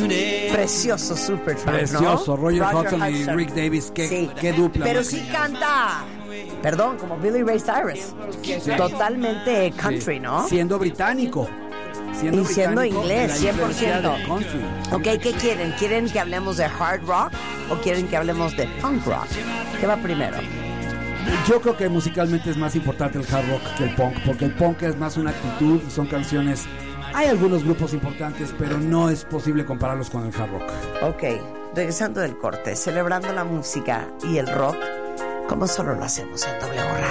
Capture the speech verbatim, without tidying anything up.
Precioso Supertramp, Precioso, ¿no? Roger, Roger Hudson y Rick Davis, qué, sí. qué dupla. Pero sí canta, perdón, como Billy Ray Cyrus. Sí. Totalmente country, sí. ¿no? Siendo británico. Siendo y siendo inglés, cien por ciento. Country. Ok, ¿qué quieren? ¿Quieren que hablemos de hard rock o quieren que hablemos de punk rock? ¿Qué va primero? Yo creo que musicalmente es más importante el hard rock que el punk, porque el punk es más una actitud y son canciones. Hay algunos grupos importantes, pero no es posible compararlos con el hard rock. Ok, regresando del corte, celebrando la música y el rock, como solo lo hacemos en doble.